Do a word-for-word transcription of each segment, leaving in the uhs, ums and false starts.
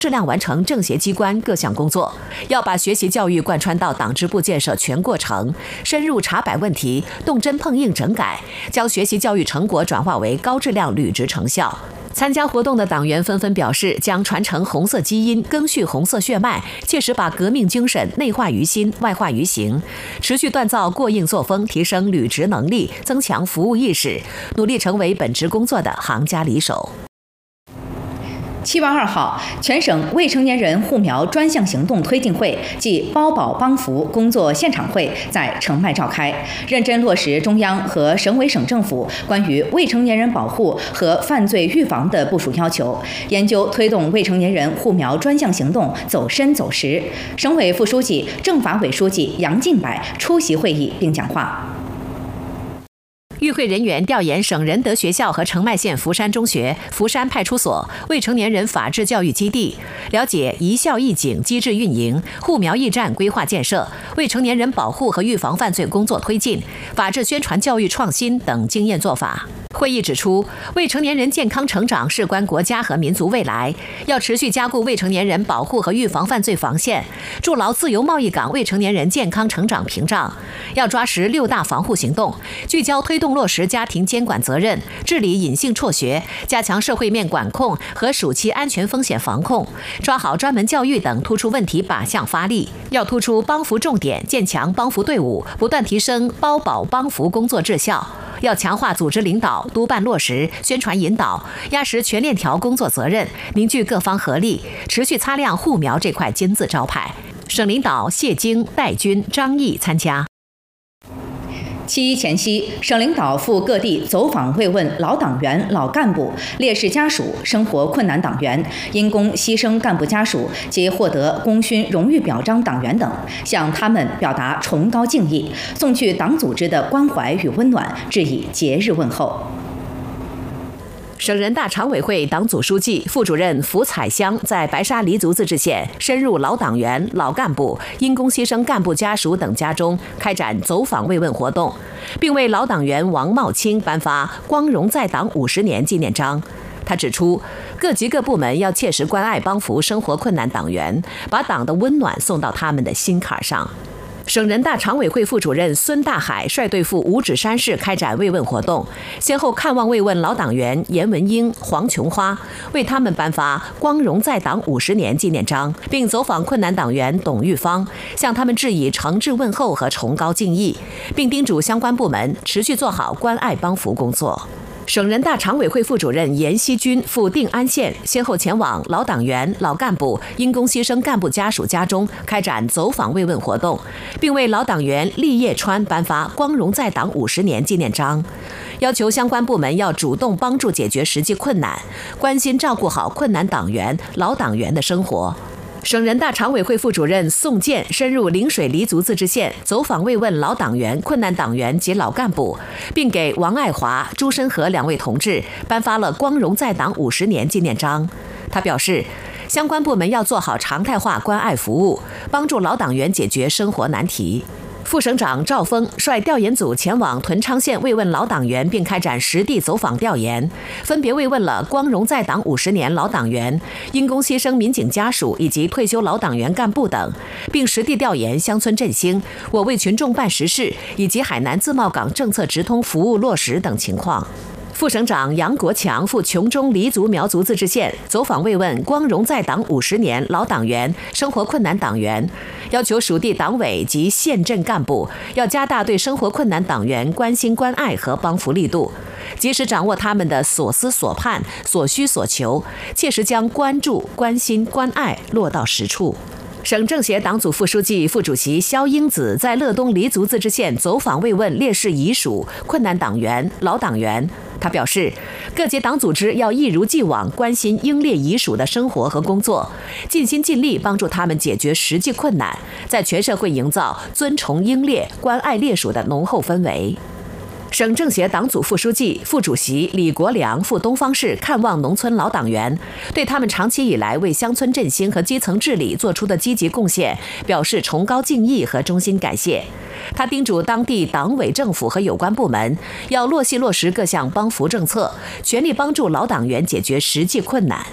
质量完成政协机关各项工作，要把学习教育贯穿到党支部建设全过程，深入查摆问题，动真碰硬整改，将学习教育成果转化为高质量履职成效。参加活动的党员纷纷表示，将传承红色基因，赓续红色血脉，切实把革命精神内化于心，外化于行，持续锻造过硬作风，提升履职能力，增强服务意识，努力成为本职工作的行家里手。 七月二号，全省未成年人护苗专项行动推进会暨包保帮扶工作现场会在澄迈召开，认真落实中央和省委省政府关于未成年人保护和犯罪预防的部署要求，研究推动未成年人护苗专项行动走深走实。省委副书记、政法委书记杨进柏出席会议并讲话。 与会人员调研省仁德学校和澄迈县福山中学、福山派出所、未成年人法治教育基地，了解一校一警机制运营、护苗驿站规划建设、未成年人保护和预防犯罪工作推进、法治宣传教育创新等经验做法。会议指出，未成年人健康成长事关国家和民族未来，要持续加固未成年人保护和预防犯罪防线，筑牢自由贸易港未成年人健康成长屏障。要抓实六大防护行动，聚焦推动落实家庭监管责任，治理隐性辍学，加强社会面管控和暑期安全风险防控，抓好专门教育等突出问题靶向发力。要突出帮扶重点，建强帮扶队伍，不断提升包保帮扶工作质效。要强化组织领导，督办落实，宣传引导，压实全链条工作责任，凝聚各方合力，持续擦亮护苗这块金字招牌。省领导谢京、戴军、张毅参加。 七一前夕，省领导赴各地走访慰问老党员、老干部、烈士家属、生活困难党员、因公牺牲干部家属及获得功勋荣誉表彰党员等，向他们表达崇高敬意，送去党组织的关怀与温暖，致以节日问候。 省人大常委会党组书记、副主任符彩香在白沙黎族自治县深入老党员、老干部、因公牺牲干部家属等家中开展走访慰问活动，并为老党员王茂清颁发“光荣在党五十年”纪念章。他指出，各级各部门要切实关爱帮扶生活困难党员，把党的温暖送到他们的心坎上。省人大常委会副主任孙大海率队赴五指山市开展慰问活动，先后看望慰问老党员严文英、黄琼花，为他们颁发“光荣在党五十年”纪念章，并走访困难党员董玉芳，向他们致以诚挚问候和崇高敬意，并叮嘱相关部门持续做好关爱帮扶工作。省人大常委会副主任严锡军赴定安县，先后前往老党员、老干部、因公牺牲干部家属家中开展走访慰问活动，并为老党员厉业川颁发“光荣在党五十年”纪念章，要求相关部门要主动帮助解决实际困难，关心照顾好困难党员、老党员的生活。省人大常委会副主任宋健深入陵水黎族自治县，走访慰问老党员、困难党员及老干部，并给王爱华、朱申和两位同志颁发了“光荣在党五十年”纪念章。他表示，相关部门要做好常态化关爱服务，帮助老党员解决生活难题。副省长赵峰率调研组前往屯昌县慰问老党员，并开展实地走访调研，分别慰问了“光荣在党五十年”老党员、因公牺牲民警家属以及退休老党员干部等，并实地调研乡村振兴、我为群众办实事以及海南自贸港政策直通服务落实等情况。副省长杨国强赴琼中黎族苗族自治县走访慰问“光荣在党五十年”老党员、生活困难党员，要求属地党委及县镇干部要加大对生活困难党员关心关爱和帮扶力度，及时掌握他们的所思所盼、所需所求，切实将关注、关心、关爱落到实处。省政协党组副书记、副主席肖英子在乐东黎族自治县走访慰问烈士遗属、困难党员、老党员。他表示，各级党组织要一如既往关心英烈遗属的生活和工作，尽心尽力帮助他们解决实际困难，在全社会营造尊崇英烈、关爱烈属的浓厚氛围。省政协党组副书记、副主席李国良赴东方市看望农村老党员，对他们长期以来为乡村振兴和基层治理做出的积极贡献表示崇高敬意和衷心感谢。他叮嘱当地党委政府和有关部门要落细落实各项帮扶政策，全力帮助老党员解决实际困难。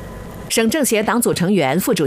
省政协党组成员、副主